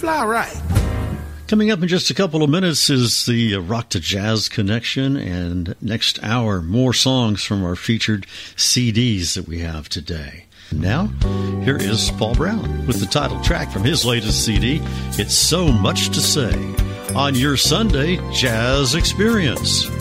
fly right. Coming up in just a couple of minutes is the Rock to Jazz Connection, and next hour, more songs from our featured CDs that we have today. Now, here is Paul Brown with the title track from his latest CD, It's So Much to Say, on your Sunday Jazz Experience.